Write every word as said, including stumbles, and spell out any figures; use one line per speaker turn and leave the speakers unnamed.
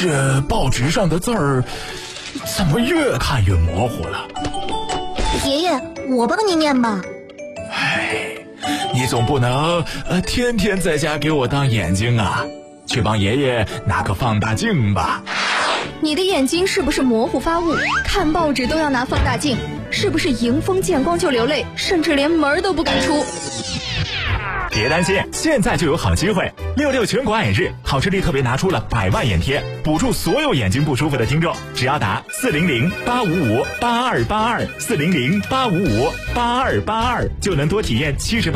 这报纸上的字儿怎么越看越模糊了？
爷爷，我帮你念吧。
哎，你总不能呃天天在家给我当眼睛啊，去帮爷爷拿个放大镜吧。
你的眼睛是不是模糊发雾？看报纸都要拿放大镜？是不是迎风见光就流泪，甚至连门都不敢出？
别担心，现在就有好机会！六六全国眼日，好视力特别拿出了百万眼贴，补助所有眼睛不舒服的听众，只要打四零零八五五八二八二四零零八五五八二八二，就能多体验七十八。